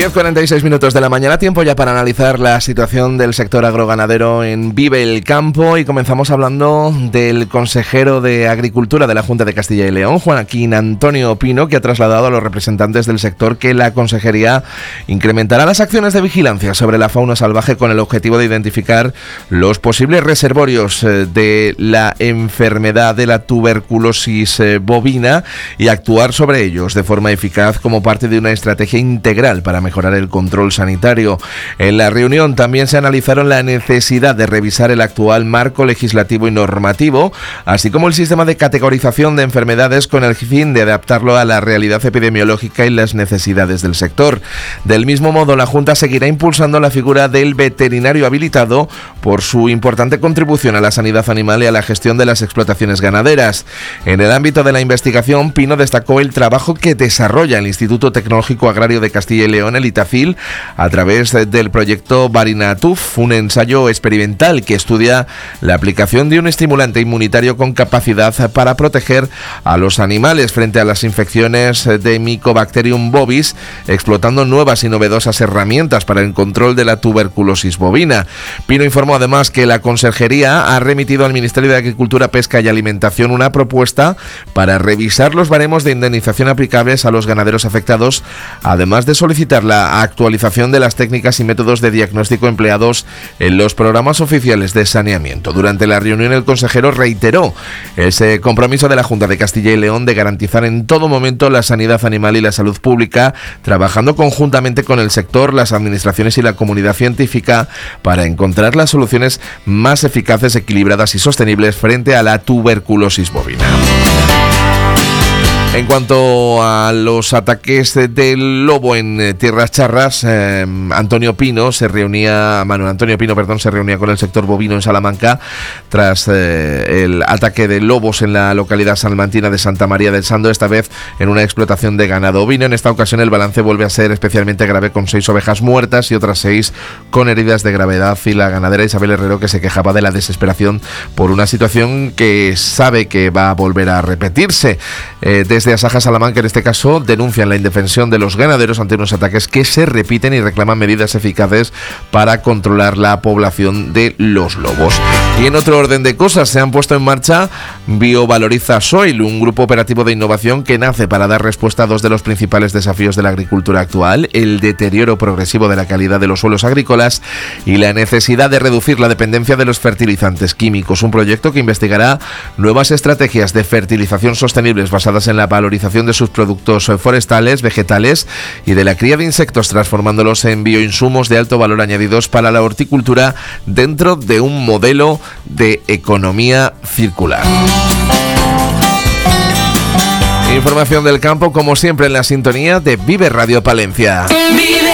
10:46 minutos de la mañana, tiempo ya para analizar la situación del sector agroganadero en Vive el Campo, y comenzamos hablando del consejero de Agricultura de la Junta de Castilla y León, Joaquín Antonio Pino, que ha trasladado a los representantes del sector que la consejería incrementará las acciones de vigilancia sobre la fauna salvaje con el objetivo de identificar los posibles reservorios de la enfermedad de la tuberculosis bovina y actuar sobre ellos de forma eficaz como parte de una estrategia integral para mejorar el control sanitario. En la reunión también se analizaron la necesidad de revisar el actual marco legislativo y normativo, así como el sistema de categorización de enfermedades con el fin de adaptarlo a la realidad epidemiológica y las necesidades del sector. Del mismo modo, la Junta seguirá impulsando la figura del veterinario habilitado por su importante contribución a la sanidad animal y a la gestión de las explotaciones ganaderas. En el ámbito de la investigación, Pino destacó el trabajo que desarrolla el Instituto Tecnológico Agrario de Castilla y León, el ITAFIL, a través del proyecto Barinatuf, un ensayo experimental que estudia la aplicación de un estimulante inmunitario con capacidad para proteger a los animales frente a las infecciones de Mycobacterium bovis, explotando nuevas y novedosas herramientas para el control de la tuberculosis bovina. Pino informó además que la Consejería ha remitido al Ministerio de Agricultura, Pesca y Alimentación una propuesta para revisar los baremos de indemnización aplicables a los ganaderos afectados, además de solicitar la actualización de las técnicas y métodos de diagnóstico empleados en los programas oficiales de saneamiento. Durante la reunión, el consejero reiteró ese compromiso de la Junta de Castilla y León de garantizar en todo momento la sanidad animal y la salud pública, trabajando conjuntamente con el sector, las administraciones y la comunidad científica para encontrar las soluciones más eficaces, equilibradas y sostenibles frente a la tuberculosis bovina. En cuanto a los ataques del lobo en Tierras Charras, Manuel Antonio Pino se reunía con el sector bovino en Salamanca tras el ataque de lobos en la localidad salmantina de Santa María del Sando, esta vez en una explotación de ganado ovino. En esta ocasión el balance vuelve a ser especialmente grave, con 6 ovejas muertas y otras 6 con heridas de gravedad, y la ganadera Isabel Herrero, que se quejaba de la desesperación por una situación que sabe que va a volver a repetirse. Desde Asaja Salamanca, en este caso, denuncian la indefensión de los ganaderos ante unos ataques que se repiten y reclaman medidas eficaces para controlar la población de los lobos. Y en otro orden de cosas, se han puesto en marcha Biovaloriza Soil, un grupo operativo de innovación que nace para dar respuesta a dos de los principales desafíos de la agricultura actual: el deterioro progresivo de la calidad de los suelos agrícolas y la necesidad de reducir la dependencia de los fertilizantes químicos. Un proyecto que investigará nuevas estrategias de fertilización sostenibles basadas en la valorización de sus productos forestales, vegetales y de la cría de insectos, transformándolos en bioinsumos de alto valor añadidos para la horticultura dentro de un modelo de economía circular. Información del campo, como siempre, en la sintonía de Vive Radio Palencia. Vive